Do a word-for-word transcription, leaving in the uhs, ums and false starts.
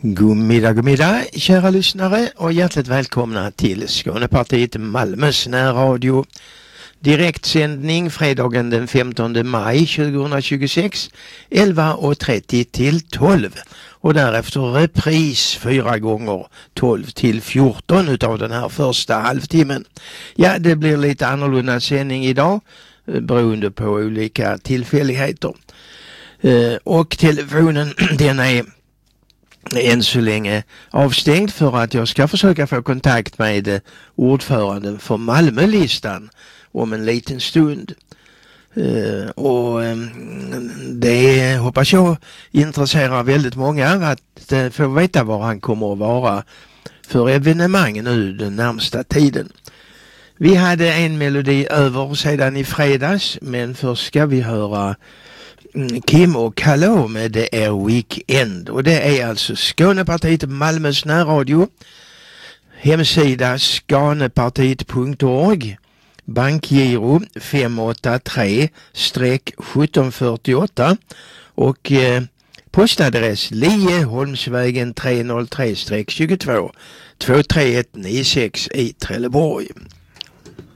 God middag, god middag, kära lyssnare, och hjärtligt välkomna till Skånepartiet Malmös närradio. Direktsändning fredagen den femtonde maj tjugohundratjugosex, elva och trettio till tolv. Och därefter repris fyra gånger tolv till fjorton utav den här första halvtimmen. Ja, det blir lite annorlunda sändning idag beroende på olika tillfälligheter. Och telefonen den är än så länge avstängd för att jag ska försöka få kontakt med ordföranden för Malmölistan om en liten stund. Uh, och um, det hoppas jag intresserar väldigt många att uh, få veta var han kommer att vara för evenemang nu den närmsta tiden. Vi hade en melodi över sedan i fredags, men först ska vi höra Kim och Hallå med Det är Weekend, och det är alltså Skånepartiet Malmös närradio, hemsida skanepartiet punkt org, bankgiro fem åtta tre sjutton fyrtioåtta och eh, postadress Lieholmsvägen tre noll tre tjugotvå två tre ett nio sex i Trelleborg.